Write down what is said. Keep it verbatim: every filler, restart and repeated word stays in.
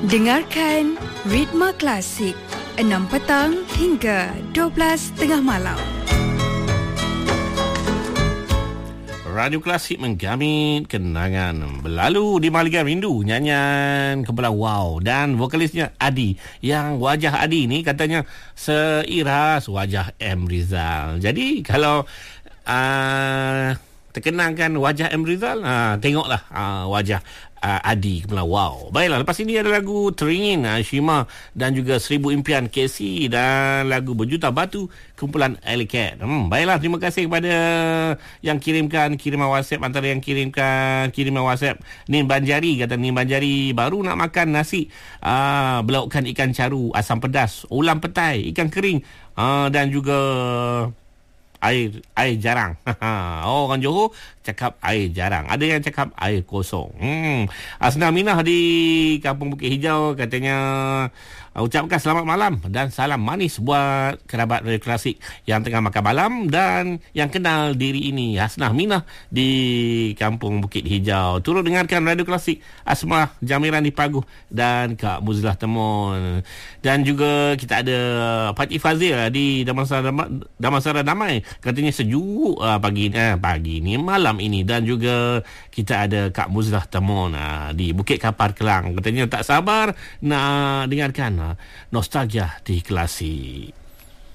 Dengarkan Ritma Klasik enam petang hingga dua belas tengah malam. Radio Klasik menggamit kenangan berlalu di Maligan Rindu. Nyanyian kumpulan Wow dan vokalisnya Adi. Yang wajah Adi ni katanya seiras wajah M. Rizal. Jadi kalau uh, terkenangkan wajah M. Rizal, uh, tengoklah uh, wajah uh, Adi kumpulan Wow. Baiklah, lepas ini ada lagu Teringin uh, Shima dan juga Seribu Impian K C dan lagu Berjuta Batu kumpulan Alicat. Hmm, baiklah, terima kasih kepada yang kirimkan kiriman WhatsApp. Antara yang kirimkan kiriman WhatsApp, Nin Banjari kata Nin Banjari baru nak makan nasi uh, berlaukkan ikan caru, asam pedas, ulam petai, ikan kering uh, dan juga air air jarang. Oh, orang Johor cakap air jarang. Ada yang cakap air kosong. Hmm. Asna Minah di Kampung Bukit Hijau katanya uh, ucapkan selamat malam dan salam manis buat kerabat Radio Klasik yang tengah makan malam dan yang kenal diri ini. Asna Minah di Kampung Bukit Hijau. Turut dengarkan Radio Klasik. Asma Jamiran di Paguh dan Kak Muzlah Temon. Dan juga kita ada Pakcik Fazil di Damansara Damansara Damai. Katanya sejuk uh, pagi eh, pagi ni malam ini. Dan juga kita ada Kak Muzlah Temon uh, di Bukit Kapar Kelang. Katanya tak sabar nak dengarkan uh, nostalgia di Klasik.